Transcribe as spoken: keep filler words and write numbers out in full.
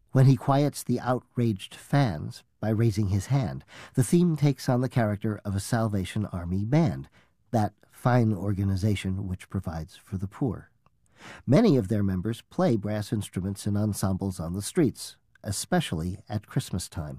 When he quiets the outraged fans by raising his hand, the theme takes on the character of a Salvation Army band, that fine organization which provides for the poor. Many of their members play brass instruments in ensembles on the streets, especially at Christmas time.